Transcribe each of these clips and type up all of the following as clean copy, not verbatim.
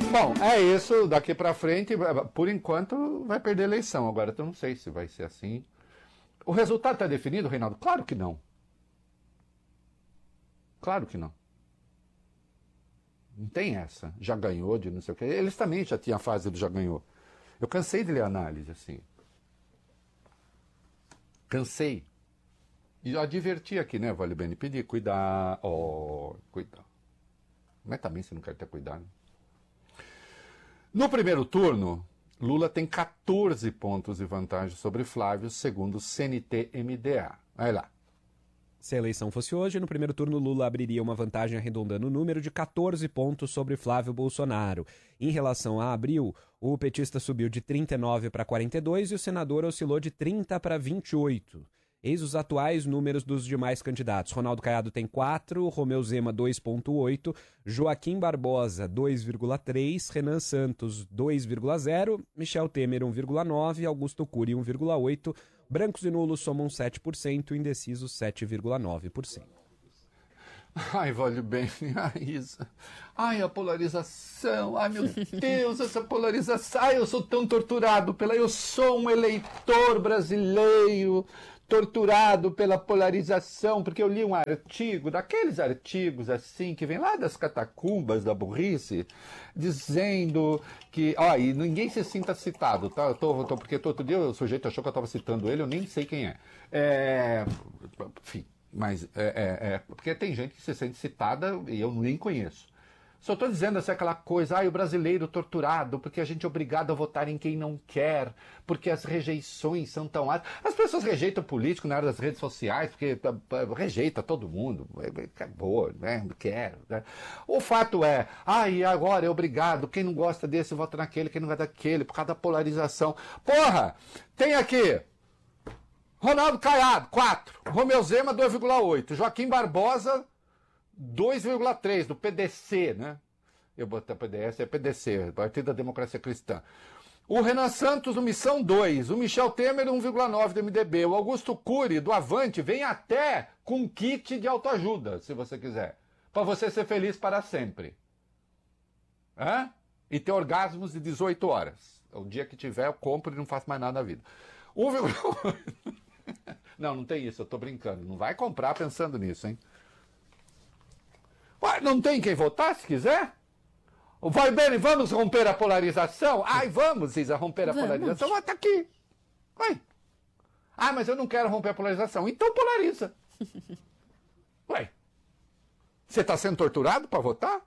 Bom, é isso. Daqui para frente, por enquanto, vai perder a eleição. Agora, eu não sei se vai ser assim. O resultado está definido, Reinaldo? Claro que não. Claro que não. Não tem essa. Já ganhou de não sei o quê. Eles também já tinham a fase do já ganhou. Eu cansei de ler análise, assim. Cansei. E eu adverti aqui, né, Vale Bene? Pedir, cuidar. Cuidar. Mas também você não quer ter cuidado. No primeiro turno, Lula tem 14 pontos de vantagem sobre Flávio, segundo o CNT-MDA. Vai lá. Se a eleição fosse hoje, no primeiro turno Lula abriria uma vantagem arredondando o número de 14 pontos sobre Flávio Bolsonaro. Em relação a abril, o petista subiu de 39 para 42 e o senador oscilou de 30 para 28. Eis os atuais números dos demais candidatos. Ronaldo Caiado tem 4, Romeu Zema 2,8, Joaquim Barbosa 2,3, Renan Santos 2,0, Michel Temer 1,9, Augusto Cury 1,8, brancos e nulos somam 7%, indecisos 7,9%. Ai, Vale Bene, ai, Isa. Ai, a polarização. Ai, meu Deus, essa polarização. Ai, eu sou tão torturado pela... Eu sou um eleitor brasileiro torturado pela polarização, porque eu li um artigo, daqueles artigos assim, que vem lá das catacumbas da burrice, dizendo que... Ó, e ninguém se sinta citado, tá? Porque outro dia o sujeito achou que eu estava citando ele, eu nem sei quem é. Enfim... Mas porque tem gente que se sente citada e eu nem conheço. Só estou dizendo assim, aquela coisa, o brasileiro torturado, porque a gente é obrigado a votar em quem não quer, porque as rejeições são tão altas. As pessoas rejeitam político na área das redes sociais, porque rejeita todo mundo. Acabou, né? Quero. Né? O fato é, e agora é obrigado, quem não gosta desse vota naquele, quem não gosta daquele, por causa da polarização. Porra, tem aqui... Ronaldo Caiado, 4. Romeu Zema, 2,8. Joaquim Barbosa, 2,3, do PDC, né? Eu botei PDS, é PDC, Partido da Democracia Cristã. O Renan Santos, do Missão 2. O Michel Temer, 1,9 do MDB. O Augusto Cury, do Avante, vem até com kit de autoajuda, se você quiser. Para você ser feliz para sempre. E ter orgasmos de 18 horas. O dia que tiver, eu compro e não faço mais nada na vida. 1,8. Não tem isso, eu tô brincando. Não vai comprar pensando nisso, hein? Ué, não tem quem votar, se quiser? Vai bem, vamos romper a polarização? Vamos, Isa, romper a polarização. Tá aqui. Vai. Mas eu não quero romper a polarização. Então polariza. Ué, você tá sendo torturado para votar?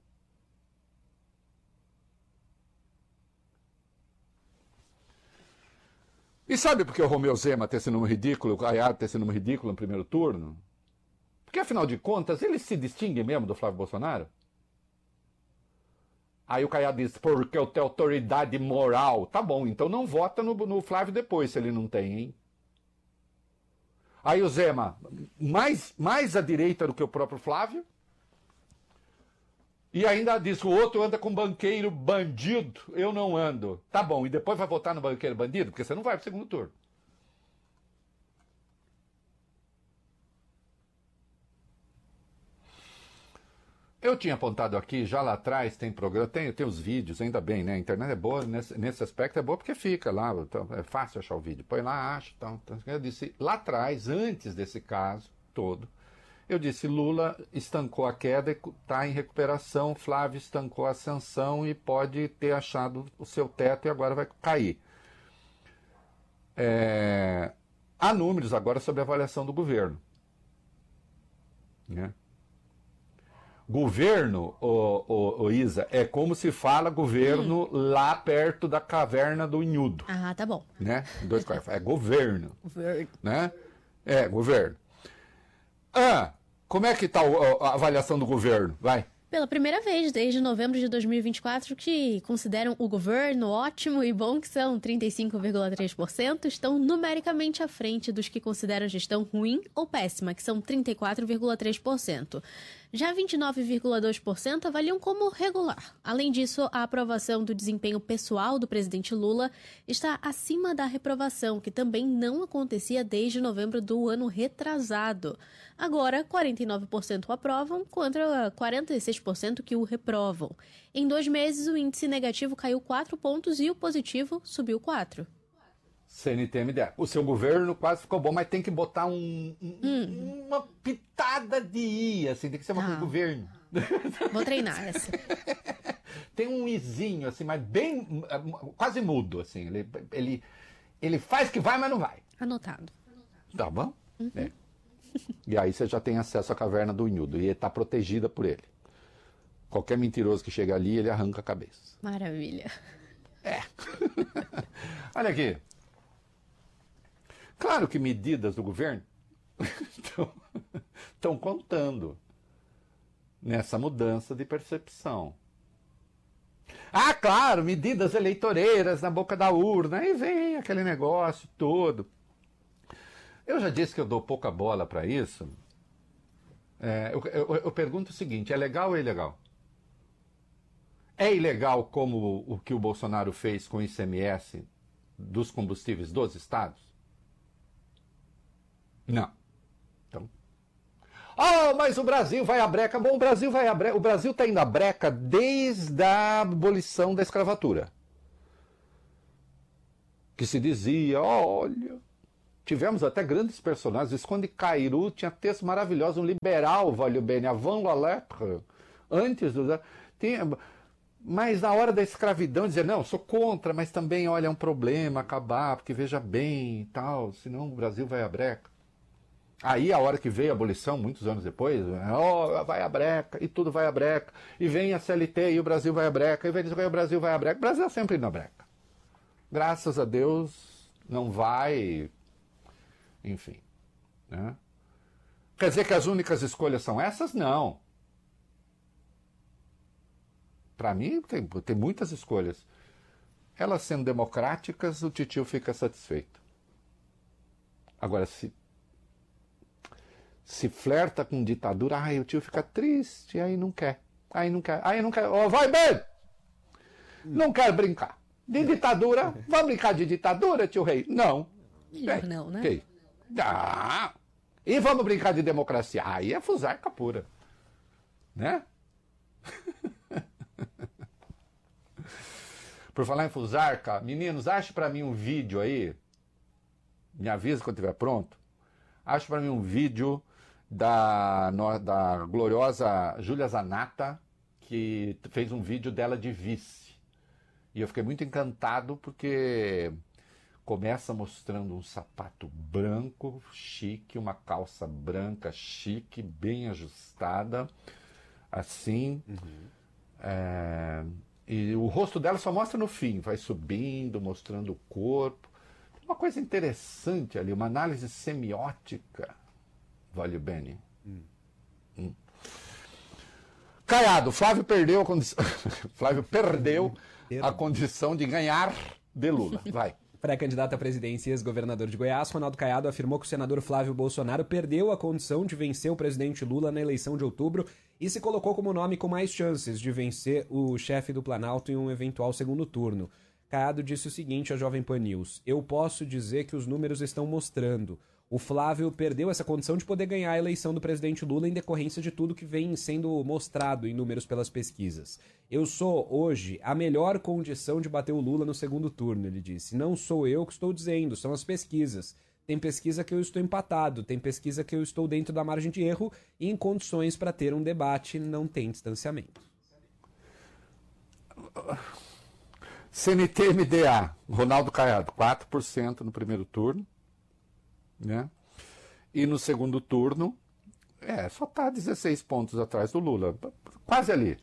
E sabe por que o Romeu Zema ter esse número ridículo, o Caiado ter esse número ridículo no primeiro turno? Porque, afinal de contas, ele se distingue mesmo do Flávio Bolsonaro? Aí o Caiado diz, porque eu tenho autoridade moral. Tá bom, então não vota no Flávio depois, se ele não tem, hein? Aí o Zema, mais à direita do que o próprio Flávio. E ainda diz que o outro anda com banqueiro bandido, eu não ando. Tá bom, e depois vai votar no banqueiro bandido? Porque você não vai pro segundo turno. Eu tinha apontado aqui, já lá atrás tem programa, tem os vídeos, ainda bem, né? A internet é boa, nesse aspecto é boa porque fica lá, então é fácil achar o vídeo. Põe lá, acha, então. Eu disse, lá atrás, antes desse caso todo, eu disse, Lula estancou a queda e está em recuperação, Flávio estancou a ascensão e pode ter achado o seu teto e agora vai cair. Há números agora sobre a avaliação do governo. Né? Governo, Isa, é como se fala governo lá perto da caverna do Inhudo. Tá bom. Né? É governo. Governo. Né? Governo. Como é que está a avaliação do governo? Vai. Pela primeira vez desde novembro de 2024, que consideram o governo ótimo e bom, que são 35,3%, estão numericamente à frente dos que consideram a gestão ruim ou péssima, que são 34,3%. Já 29,2% avaliam como regular. Além disso, a aprovação do desempenho pessoal do presidente Lula está acima da reprovação, que também não acontecia desde novembro do ano retrasado. Agora, 49% o aprovam, contra 46% que o reprovam. Em 2 meses, o índice negativo caiu 4 pontos e o positivo subiu 4. CNT-MDA. O seu governo quase ficou bom, mas tem que botar uma pitada de I, assim, tem que ser uma governo. Vou treinar essa. Tem um izinho, assim, mas bem, quase mudo, assim. Ele faz que vai, mas não vai. Anotado. Tá bom? É. E aí você já tem acesso à caverna do Unhudo, e está protegida por ele. Qualquer mentiroso que chega ali, ele arranca a cabeça. Maravilha. É. Olha aqui. Claro que medidas do governo estão contando nessa mudança de percepção. Ah, claro, medidas eleitoreiras na boca da urna, aí vem aquele negócio todo. Eu já disse que eu dou pouca bola para isso. Eu pergunto o seguinte, é legal ou é ilegal? É ilegal como o que o Bolsonaro fez com o ICMS dos combustíveis dos estados? Não. Então. Mas o Brasil vai à breca. Bom, o Brasil vai à breca. O Brasil está indo à breca desde a abolição da escravatura. Que se dizia, olha, tivemos até grandes personagens. O Visconde Cairu tinha texto maravilhoso, um liberal, valeu bem, avant la lettre, antes do... Mas na hora da escravidão, dizer, não, sou contra, mas também, olha, é um problema acabar, porque veja bem e tal, senão o Brasil vai à breca. Aí, a hora que veio a abolição, muitos anos depois, vai à breca, e tudo vai à breca, e vem a CLT, e o Brasil vai à breca, e o Brasil vai à breca. O Brasil é sempre indo à breca. Graças a Deus, não vai, enfim. Né? Quer dizer que as únicas escolhas são essas? Não. Para mim, tem muitas escolhas. Elas sendo democráticas, o titio fica satisfeito. Agora, se flerta com ditadura, o tio fica triste, aí não quer. Aí não quer. Vai bem! Não quero brincar. De ditadura, vamos brincar de ditadura, tio rei? Não. Não, né? Okay. E vamos brincar de democracia? Aí é fusarca pura. Né? Por falar em fusarca, meninos, ache para mim um vídeo aí. Me avisa quando estiver pronto. Ache para mim um vídeo da gloriosa Júlia Zanata, que fez um vídeo dela de vice. E eu fiquei muito encantado porque começa mostrando um sapato branco, chique, uma calça branca, chique, bem ajustada, assim. E o rosto dela só mostra no fim, vai subindo, mostrando o corpo. Uma coisa interessante ali, uma análise semiótica, vale bem. Caiado, Flávio perdeu a condição. Flávio perdeu a condição de ganhar de Lula. Vai. Pré-candidato à presidência e ex-governador de Goiás, Ronaldo Caiado afirmou que o senador Flávio Bolsonaro perdeu a condição de vencer o presidente Lula na eleição de outubro e se colocou como nome com mais chances de vencer o chefe do Planalto em um eventual segundo turno. Caiado disse o seguinte à Jovem Pan News: eu posso dizer que os números estão mostrando. O Flávio perdeu essa condição de poder ganhar a eleição do presidente Lula em decorrência de tudo que vem sendo mostrado em números pelas pesquisas. Eu sou, hoje, a melhor condição de bater o Lula no segundo turno, ele disse. Não sou eu que estou dizendo, são as pesquisas. Tem pesquisa que eu estou empatado, tem pesquisa que eu estou dentro da margem de erro e em condições para ter um debate, não tem distanciamento. CNT-MDA, Ronaldo Caiado, 4% no primeiro turno. Né? E no segundo turno, só está 16 pontos atrás do Lula. Quase ali.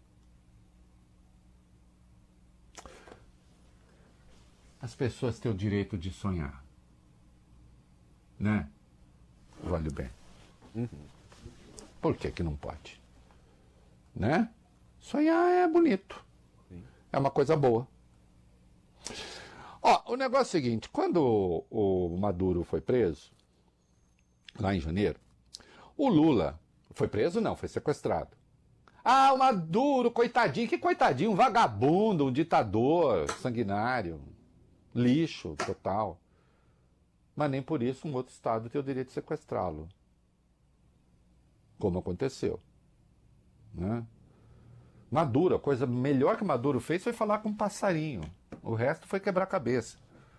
As pessoas têm o direito de sonhar. Né? Vale bem. Por que não pode? Né? Sonhar é bonito. Sim. É uma coisa boa. O negócio é o seguinte, quando o Maduro foi preso, lá em janeiro, o Lula Foi preso? Não, foi sequestrado. Ah, o Maduro, coitadinho. Que coitadinho? Um vagabundo, um ditador sanguinário. Lixo total. Mas nem por isso um outro Estado tem o direito de sequestrá-lo. Como aconteceu. Né? Maduro, a coisa melhor que Maduro fez foi falar com um passarinho. O resto foi quebrar a cabeça.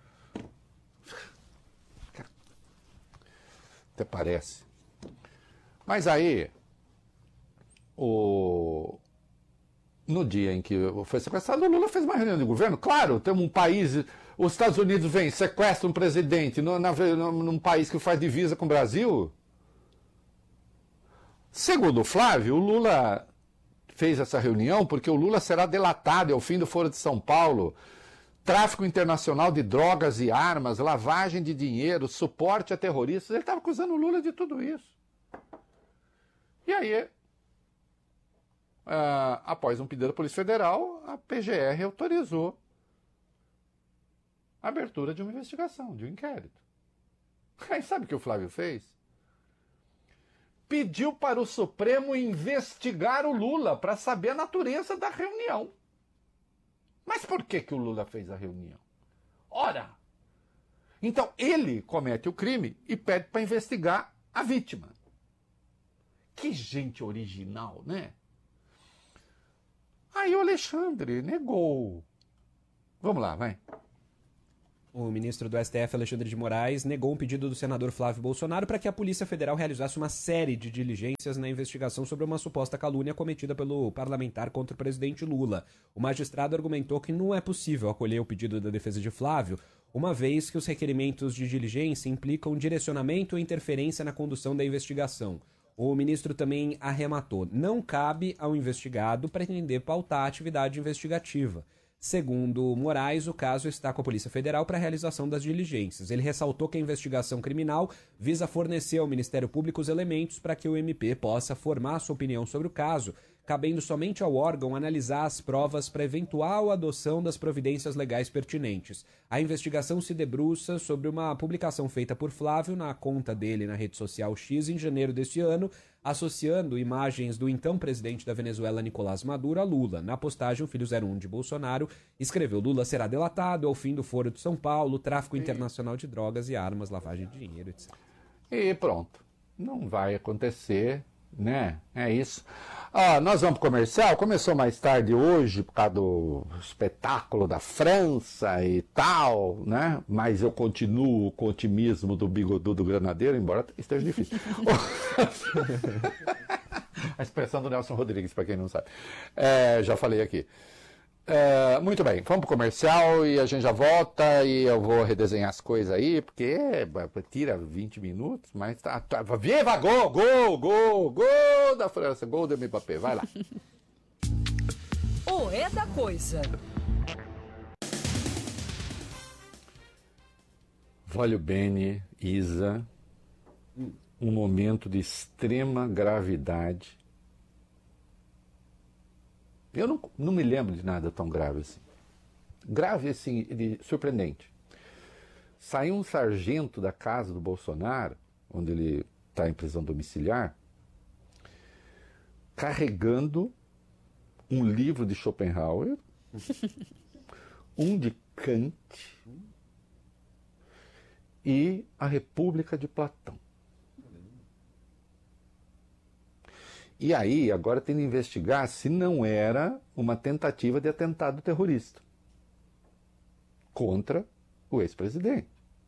Até parece. Mas aí, no dia em que foi sequestrado, o Lula fez uma reunião de governo. Claro, tem um país... Os Estados Unidos vêm, sequestram um presidente num país que faz divisa com o Brasil. Segundo o Flávio, o Lula fez essa reunião porque o Lula será delatado ao fim do Foro de São Paulo. Tráfico internacional de drogas e armas, lavagem de dinheiro, suporte a terroristas. Ele estava acusando o Lula de tudo isso. E aí, após um pedido da Polícia Federal, a PGR autorizou a abertura de uma investigação, de um inquérito. Aí sabe o que o Flávio fez? Pediu para o Supremo investigar o Lula para saber a natureza da reunião. Mas por que o Lula fez a reunião? Ora! Então ele comete o crime e pede para investigar a vítima. Que gente original, né? Aí o Alexandre negou. Vamos lá, vai. O ministro do STF, Alexandre de Moraes, negou um pedido do senador Flávio Bolsonaro para que a Polícia Federal realizasse uma série de diligências na investigação sobre uma suposta calúnia cometida pelo parlamentar contra o presidente Lula. O magistrado argumentou que não é possível acolher o pedido da defesa de Flávio, uma vez que os requerimentos de diligência implicam direcionamento e interferência na condução da investigação. O ministro também arrematou: não cabe ao investigado pretender pautar a atividade investigativa. Segundo Moraes, o caso está com a Polícia Federal para a realização das diligências. Ele ressaltou que a investigação criminal visa fornecer ao Ministério Público os elementos para que o MP possa formar sua opinião sobre o caso, cabendo somente ao órgão analisar as provas para eventual adoção das providências legais pertinentes. A investigação se debruça sobre uma publicação feita por Flávio na conta dele na rede social X em janeiro deste ano, associando imagens do então presidente da Venezuela, Nicolás Maduro, a Lula. Na postagem, o filho 01 de Bolsonaro escreveu: Lula será delatado ao fim do Foro de São Paulo, tráfico internacional de drogas e armas, lavagem de dinheiro, etc. E pronto. Não vai acontecer, né? É isso. Nós vamos para o comercial. Começou mais tarde hoje por causa do espetáculo da França e tal, né? Mas eu continuo com o otimismo do bigodudo granadeiro, embora esteja difícil. A expressão do Nelson Rodrigues, para quem não sabe. Já falei aqui. Muito bem, vamos para o comercial e a gente já volta e eu vou redesenhar as coisas aí, porque tira 20 minutos, mas tá. Viva, gol da França, gol do Mbappé, vai lá. O É da Coisa. Voglio bene, Isa, um momento de extrema gravidade. Eu não me lembro de nada tão grave assim. Grave, assim, surpreendente. Saiu um sargento da casa do Bolsonaro, onde ele está em prisão domiciliar, carregando um livro de Schopenhauer, um de Kant e a República de Platão. E aí, agora tem que investigar se não era uma tentativa de atentado terrorista contra o ex-presidente.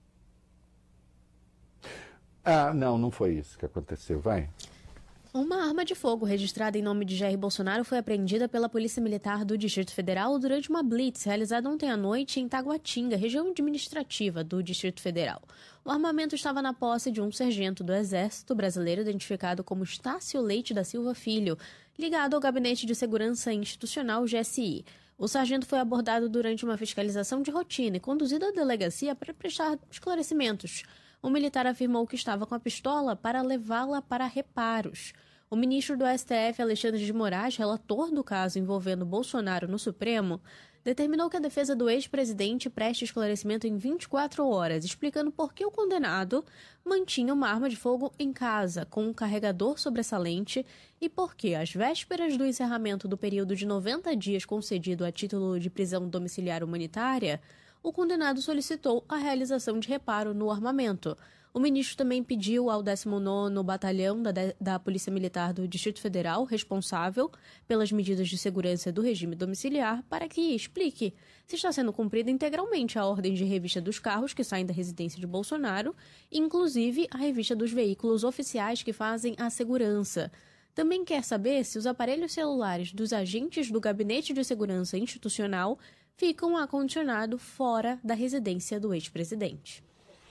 Não foi isso que aconteceu, vai. Uma arma de fogo registrada em nome de Jair Bolsonaro foi apreendida pela Polícia Militar do Distrito Federal durante uma blitz realizada ontem à noite em Taguatinga, região administrativa do Distrito Federal. O armamento estava na posse de um sargento do Exército brasileiro identificado como Estácio Leite da Silva Filho, ligado ao Gabinete de Segurança Institucional GSI. O sargento foi abordado durante uma fiscalização de rotina e conduzido à delegacia para prestar esclarecimentos. O militar afirmou que estava com a pistola para levá-la para reparos. O ministro do STF, Alexandre de Moraes, relator do caso envolvendo Bolsonaro no Supremo, determinou que a defesa do ex-presidente preste esclarecimento em 24 horas, explicando por que o condenado mantinha uma arma de fogo em casa, com um carregador sobressalente, e por que, às vésperas do encerramento do período de 90 dias concedido a título de prisão domiciliar humanitária, o condenado solicitou a realização de reparo no armamento. O ministro também pediu ao 19º Batalhão da Polícia Militar do Distrito Federal, responsável pelas medidas de segurança do regime domiciliar, para que explique se está sendo cumprida integralmente a ordem de revista dos carros que saem da residência de Bolsonaro, inclusive a revista dos veículos oficiais que fazem a segurança. Também quer saber se os aparelhos celulares dos agentes do Gabinete de Segurança Institucional ficam acondicionado fora da residência do ex-presidente.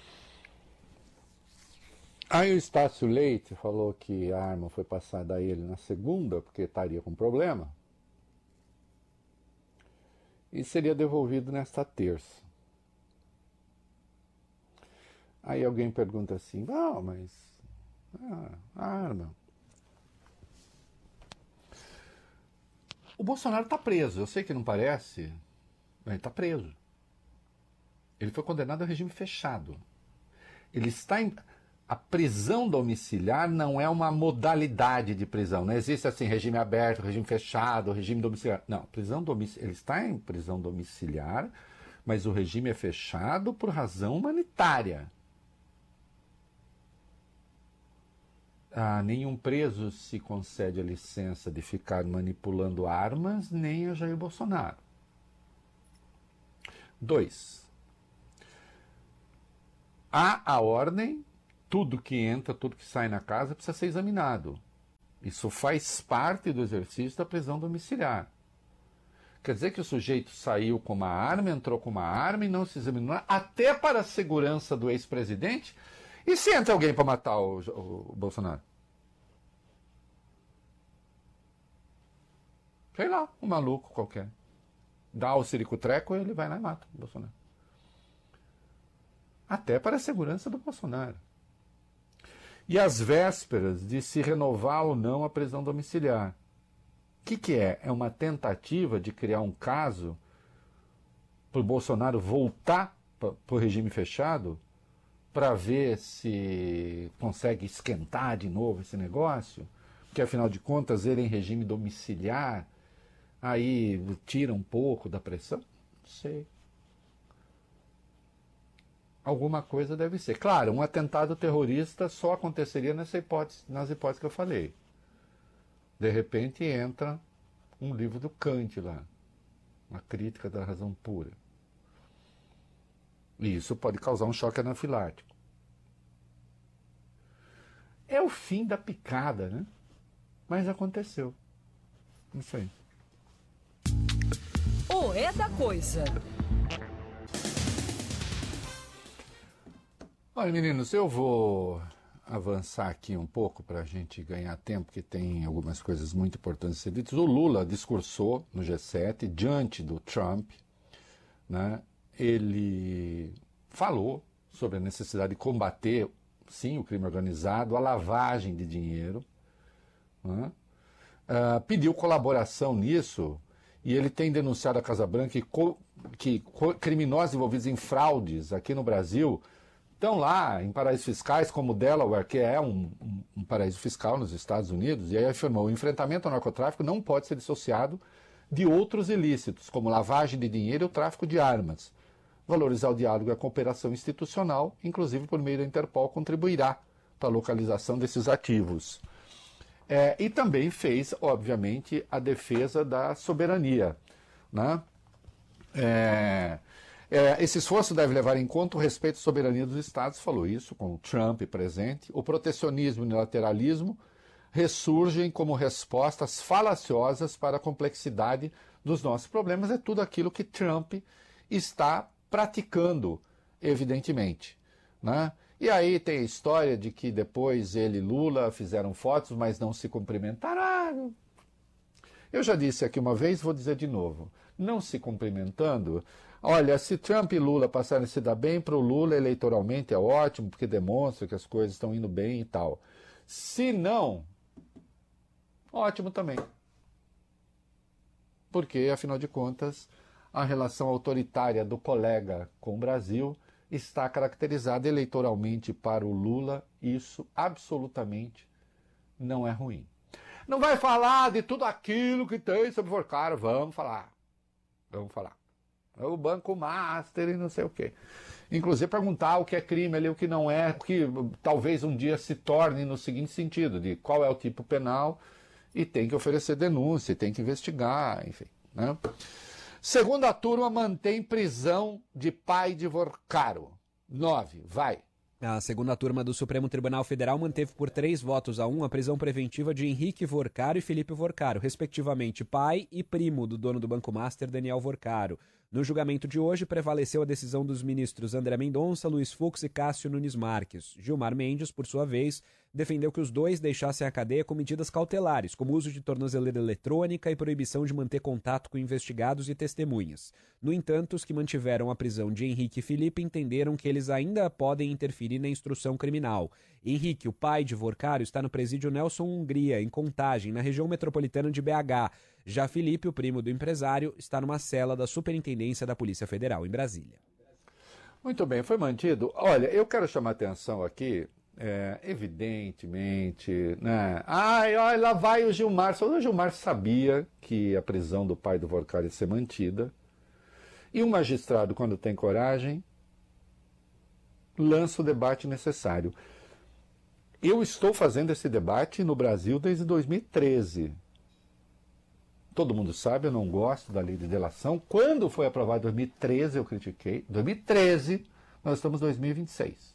Aí o Estácio Leite falou que a arma foi passada a ele na segunda, porque estaria com problema, e seria devolvido nesta terça. Aí alguém pergunta assim, mas a arma... O Bolsonaro está preso, eu sei que não parece, mas ele está preso. Ele foi condenado a regime fechado. Ele está em... A prisão domiciliar não é uma modalidade de prisão. Não existe assim regime aberto, regime fechado, regime domiciliar. Não, ele está em prisão domiciliar, mas o regime é fechado por razão humanitária. Nenhum preso se concede a licença de ficar manipulando armas, nem a Jair Bolsonaro. 2. Há a ordem... Tudo que entra, tudo que sai na casa precisa ser examinado. Isso faz parte do exercício da prisão domiciliar. Quer dizer que o sujeito saiu com uma arma, entrou com uma arma e não se examinou, até para a segurança do ex-presidente? E se entra alguém para matar o Bolsonaro? Sei lá, um maluco qualquer. Dá o ciricutreco e ele vai lá e mata o Bolsonaro. Até para a segurança do Bolsonaro. E às vésperas de se renovar ou não a prisão domiciliar. O que é? É uma tentativa de criar um caso para o Bolsonaro voltar para o regime fechado para ver se consegue esquentar de novo esse negócio, porque afinal de contas ele em regime domiciliar aí tira um pouco da pressão? Não sei. Alguma coisa deve ser. Claro, um atentado terrorista só aconteceria nas hipóteses que eu falei. De repente entra um livro do Kant lá, uma crítica da razão pura. E isso pode causar um choque anafilático. É o fim da picada, né? Mas aconteceu. Isso aí. É da coisa. Olha, meninos, eu vou avançar aqui um pouco para a gente ganhar tempo, porque tem algumas coisas muito importantes a ser ditas. O Lula discursou no G7 diante do Trump, né? Ele falou sobre a necessidade de combater, sim, o crime organizado, a lavagem de dinheiro, né? Pediu colaboração nisso, e ele tem denunciado a Casa Branca que criminosos envolvidos em fraudes aqui no Brasil estão lá em paraísos fiscais, como Delaware, que é um paraíso fiscal nos Estados Unidos, e aí afirmou: o enfrentamento ao narcotráfico não pode ser dissociado de outros ilícitos, como lavagem de dinheiro e o tráfico de armas. Valorizar o diálogo e a cooperação institucional, inclusive por meio da Interpol, contribuirá para a localização desses ativos. E também fez, obviamente, a defesa da soberania, né? Esse esforço deve levar em conta o respeito à soberania dos Estados, falou isso com o Trump presente. O protecionismo e o unilateralismo ressurgem como respostas falaciosas para a complexidade dos nossos problemas. É tudo aquilo que Trump está praticando, evidentemente, né? E aí tem a história de que depois ele e Lula fizeram fotos, mas não se cumprimentaram. Eu já disse aqui uma vez, vou dizer de novo. Não se cumprimentando... Olha, se Trump e Lula passarem a se dar bem, para o Lula eleitoralmente é ótimo, porque demonstra que as coisas estão indo bem e tal. Se não, Ótimo também. Porque, afinal de contas, a relação autoritária do colega com o Brasil está caracterizada eleitoralmente para o Lula. Isso absolutamente não é ruim. Não vai falar de tudo aquilo que tem sobre o Vorcaro. Vamos falar. Vamos falar. É o Banco Master e não sei o quê. Inclusive perguntar o que é crime ali, o que não é, que talvez um dia se torne no seguinte sentido, de qual é o tipo penal, e tem que oferecer denúncia, tem que investigar, enfim. Né? Segunda turma mantém prisão de pai de Vorcaro. 9, vai. A segunda turma do Supremo Tribunal Federal manteve por 3-1 a prisão preventiva de Henrique Vorcaro e Felipe Vorcaro, respectivamente pai e primo do dono do Banco Master, Daniel Vorcaro. No julgamento de hoje, prevaleceu a decisão dos ministros André Mendonça, Luiz Fux e Cássio Nunes Marques. Gilmar Mendes, por sua vez, defendeu que os dois deixassem a cadeia com medidas cautelares, como uso de tornozeleira eletrônica e proibição de manter contato com investigados e testemunhas. No entanto, os que mantiveram a prisão de Henrique e Felipe entenderam que eles ainda podem interferir na instrução criminal. Henrique, o pai de Vorcaro, está no presídio Nelson Hungria, em Contagem, na região metropolitana de BH. Já Felipe, o primo do empresário, está numa cela da Superintendência da Polícia Federal, em Brasília. Muito bem, foi mantido. Olha, eu quero chamar a atenção aqui, evidentemente, né? Ai, lá vai o Gilmar. Só o Gilmar sabia que a prisão do pai do Vorcaro ia ser mantida. E o magistrado, quando tem coragem, lança o debate necessário. Eu estou fazendo esse debate no Brasil desde 2013. Todo mundo sabe, eu não gosto da lei de delação. Quando foi aprovada em 2013, eu critiquei. 2013, nós estamos em 2026.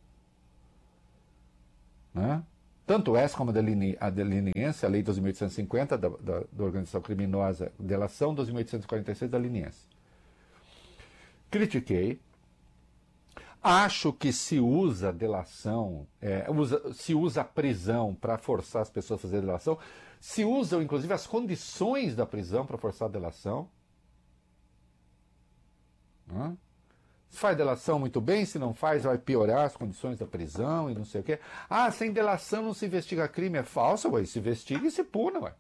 Né? Tanto essa como a deliniense, a lei 2.850 da organização criminosa, delação 2.846 da liniense. Critiquei. Acho que se usa delação, se usa a prisão para forçar as pessoas a fazer delação, se usam inclusive as condições da prisão para forçar a delação. Se faz delação muito bem, se não faz vai piorar as condições da prisão e não sei o quê. Ah, sem delação não se investiga crime, é falso, ué, se investiga e se puna, ué.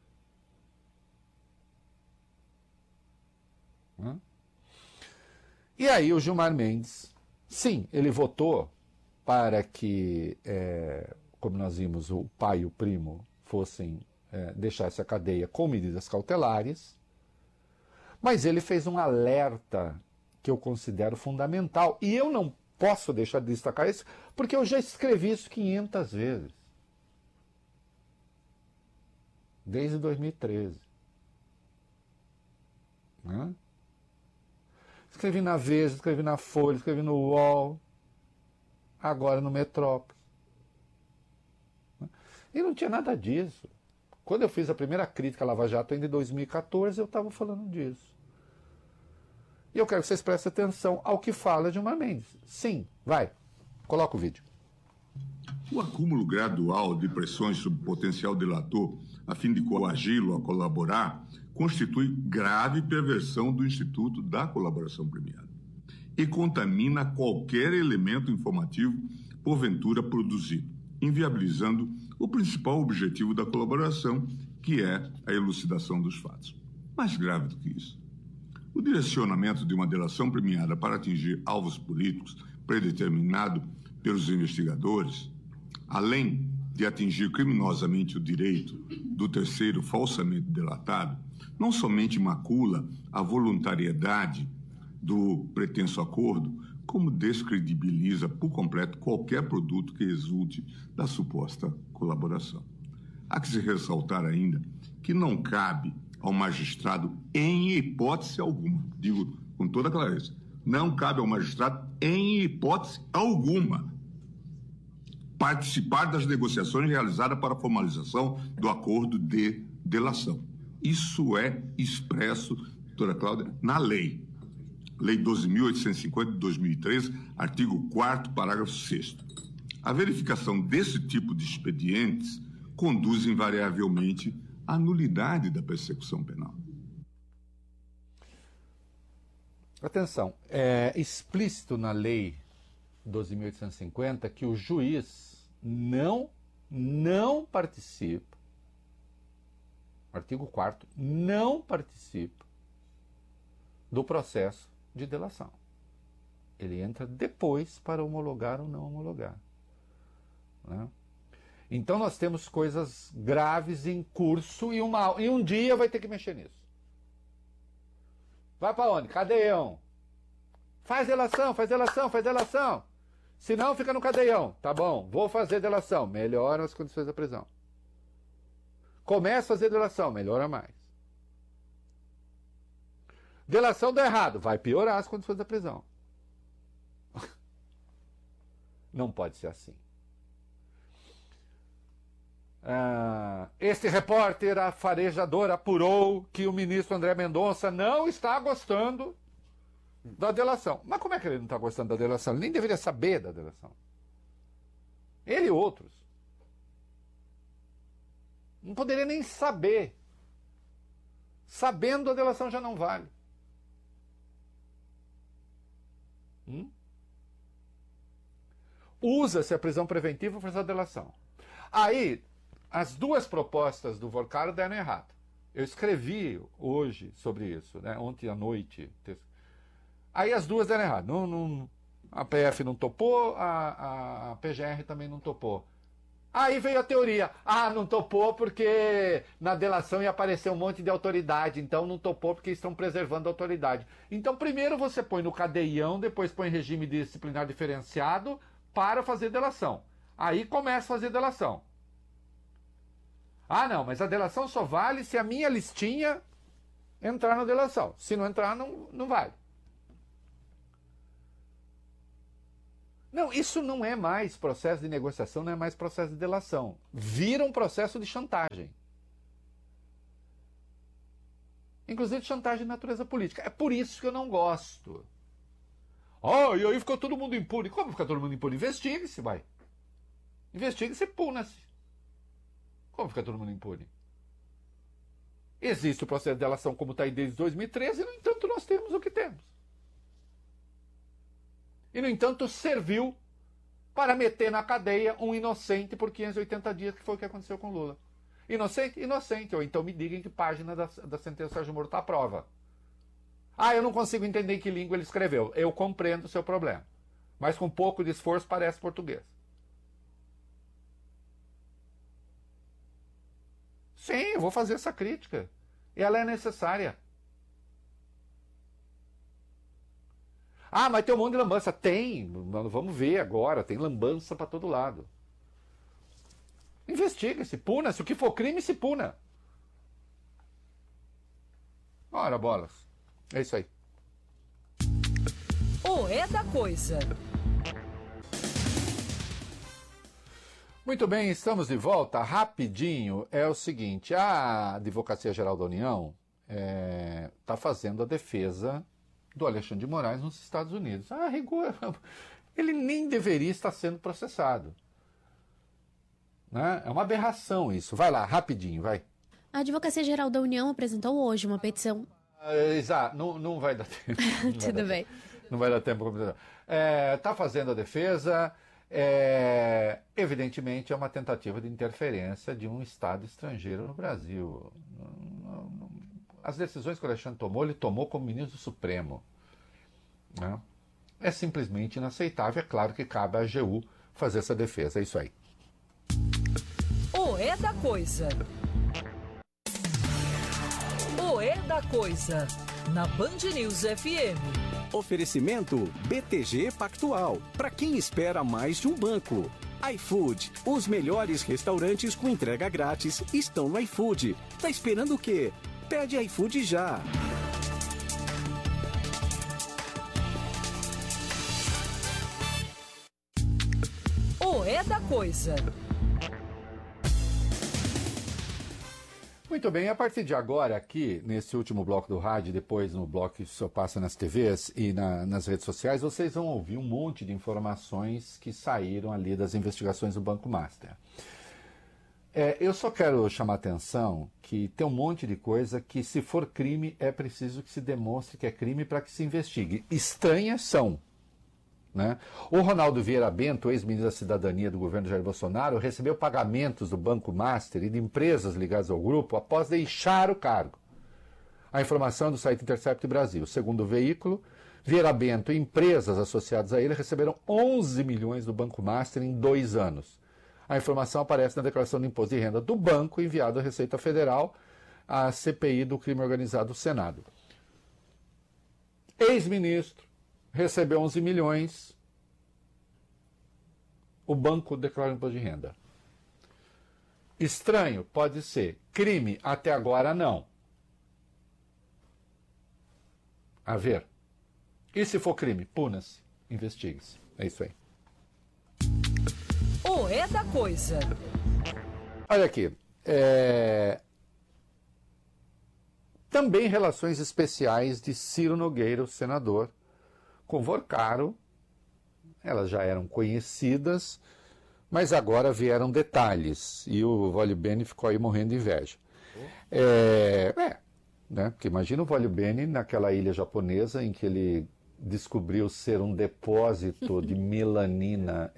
E aí o Gilmar Mendes, sim, ele votou para que, como nós vimos, o pai e o primo fossem deixassem a cadeia com medidas cautelares, mas ele fez um alerta que eu considero fundamental. E eu não posso deixar de destacar isso, porque eu já escrevi isso 500 vezes. Desde 2013. Né? Escrevi na Veja, escrevi na Folha, escrevi no UOL, agora no Metrópole. E não tinha nada disso. Quando eu fiz a primeira crítica à Lava Jato, ainda em 2014, eu estava falando disso. E eu quero que vocês prestem atenção ao que fala Gilmar Mendes. Sim, vai, coloca o vídeo. O acúmulo gradual de pressões sobre o potencial delator, a fim de coagi-lo a colaborar, constitui grave perversão do Instituto da Colaboração Premiada e contamina qualquer elemento informativo porventura produzido, inviabilizando o principal objetivo da colaboração, que é a elucidação dos fatos. Mais grave do que isso, o direcionamento de uma delação premiada para atingir alvos políticos predeterminado pelos investigadores, além de atingir criminosamente o direito do terceiro falsamente delatado, não somente macula a voluntariedade do pretenso acordo, como descredibiliza por completo qualquer produto que resulte da suposta colaboração. Há que se ressaltar ainda que não cabe ao magistrado, em hipótese alguma, digo com toda clareza, não cabe ao magistrado, em hipótese alguma, participar das negociações realizadas para a formalização do acordo de delação. Isso é expresso, doutora Cláudia, na lei. Lei 12.850 de 2013, artigo 4º, parágrafo 6º. A verificação desse tipo de expedientes conduz invariavelmente à nulidade da persecução penal. Atenção, é explícito na lei 12.850 que o juiz não participa artigo 4º, não participa do processo de delação. Ele entra depois para homologar ou não homologar. Né? Então nós temos coisas graves em curso e um dia vai ter que mexer nisso. Vai para onde? Cadeião. Faz delação, faz delação, faz delação. Se não, fica no cadeião. Tá bom, vou fazer delação. Melhora as condições da prisão. Começa a fazer delação, melhora mais. Delação deu errado, vai piorar as condições da prisão. Não pode ser assim. Este repórter afarejador apurou que o ministro André Mendonça não está gostando da delação. Mas como é que ele não está gostando da delação? Ele nem deveria saber da delação. Ele e outros. Não poderia nem saber. Sabendo, a delação já não vale. Usa-se a prisão preventiva para fazer a delação. Aí, as duas propostas do Vorcaro deram errado. Eu escrevi hoje sobre isso, né? Ontem à noite. Aí as duas deram errado. A PF não topou, a PGR também não topou. Aí veio a teoria. Não topou porque na delação ia aparecer um monte de autoridade, então não topou porque estão preservando a autoridade. Então primeiro você põe no cadeião, depois põe em regime disciplinar diferenciado para fazer delação. Aí começa a fazer delação. Não, mas a delação só vale se a minha listinha entrar na delação. Se não entrar, não vale. Não, isso não é mais processo de negociação, não é mais processo de delação. Vira um processo de chantagem. Inclusive de chantagem de natureza política. É por isso que eu não gosto. E aí ficou todo mundo impune. Como fica todo mundo impune? Investigue-se, vai. Investigue-se e puna-se. Como fica todo mundo impune? Existe o processo de delação como está aí desde 2013, e, no entanto, nós temos o que temos. E, no entanto, serviu para meter na cadeia um inocente por 580 dias, que foi o que aconteceu com Lula. Inocente? Inocente. Ou então me digam em que página da sentença do Sérgio Moro está a prova. Eu não consigo entender em que língua ele escreveu. Eu compreendo o seu problema. Mas com um pouco de esforço parece português. Sim, eu vou fazer essa crítica. E ela é necessária. Mas tem um monte de lambança. Tem, vamos ver agora. Tem lambança para todo lado. Investiga-se, puna-se. O que for crime, se puna. Ora, bolas. É isso aí. É da coisa. Muito bem, estamos de volta. Rapidinho, é o seguinte, a Advocacia Geral da União está fazendo a defesa do Alexandre de Moraes nos Estados Unidos. Rigor, ele nem deveria estar sendo processado. Né? É uma aberração isso. Vai lá, rapidinho, vai. A Advocacia Geral da União apresentou hoje uma petição... Exato, não vai dar tempo. Tudo bem. Não vai dar tempo. Está fazendo a defesa... evidentemente é uma tentativa de interferência de um Estado estrangeiro no Brasil. As decisões que o Alexandre tomou, ele tomou como ministro do Supremo. Né? É simplesmente inaceitável. É claro que cabe à AGU fazer essa defesa. É isso aí. É da coisa. É da coisa. Na Band News FM. Oferecimento BTG Pactual. Para quem espera mais de um banco. iFood. Os melhores restaurantes com entrega grátis estão no iFood. Tá esperando o quê? Pede iFood já. É da coisa. Muito bem, a partir de agora, aqui, nesse último bloco do rádio, depois no bloco que só passa nas TVs e nas redes sociais, vocês vão ouvir um monte de informações que saíram ali das investigações do Banco Master. Eu só quero chamar a atenção que tem um monte de coisa que, se for crime, é preciso que se demonstre que é crime para que se investigue. Estranhas são. né? O Ronaldo Vieira Bento, ex-ministro da Cidadania do governo Jair Bolsonaro, recebeu pagamentos do Banco Master e de empresas ligadas ao grupo após deixar o cargo. A informação é do site Intercept Brasil. Segundo o veículo, Vieira Bento e empresas associadas a ele receberam 11 milhões do Banco Master em 2 anos. A informação aparece na declaração de imposto de renda do banco enviado à Receita Federal, à CPI do crime organizado do Senado. Ex-ministro recebeu 11 milhões, o banco declara imposto de renda. Estranho, pode ser. Crime, até agora não. A ver. E se for crime, puna-se, investigue-se. É isso aí. O É da Coisa. Olha aqui. Também relações especiais de Ciro Nogueira, o senador, com Vorcaro. Elas já eram conhecidas, mas agora vieram detalhes. E o Vólio Bene ficou aí morrendo de inveja. Né? Porque imagina o Vólio Bene naquela ilha japonesa em que ele descobriu ser um depósito de melanina.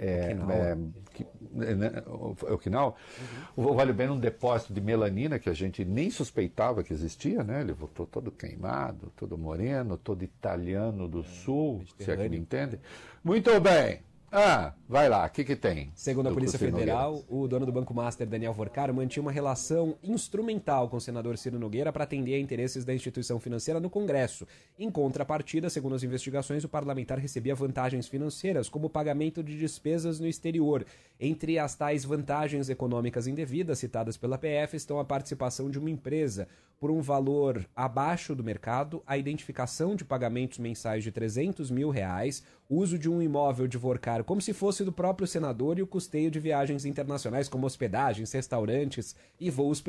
Okinawa? O Vólio Bene é um depósito de melanina que a gente nem suspeitava que existia, né? Ele voltou todo queimado, todo moreno, todo italiano do sul, se é que me entende. Muito bem. Vai lá, o que tem? Segundo a Polícia Federal, o dono do Banco Master, Daniel Vorcaro, mantinha uma relação instrumental com o senador Ciro Nogueira para atender a interesses da instituição financeira no Congresso. Em contrapartida, segundo as investigações, o parlamentar recebia vantagens financeiras, como o pagamento de despesas no exterior. Entre as tais vantagens econômicas indevidas citadas pela PF estão a participação de uma empresa por um valor abaixo do mercado, a identificação de pagamentos mensais de R$300 mil, o uso de um imóvel de Vorcaro como se fosse do próprio senador e o custeio de viagens internacionais como hospedagens, restaurantes e voos